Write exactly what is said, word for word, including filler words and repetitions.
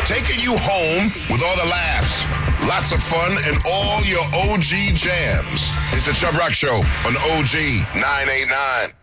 taking you home with all the laughs, lots of fun, and all your O G jams. It's the Chubb Rock Show on O G nine eighty-nine.